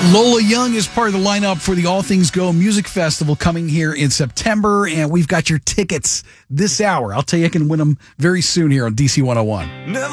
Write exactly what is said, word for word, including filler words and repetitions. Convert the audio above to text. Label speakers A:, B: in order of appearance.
A: Lola Young is part of the lineup for the All Things Go Music Festival coming here in September, and we've got your tickets this hour. I'll tell you, I can win them very soon here on D C one oh one.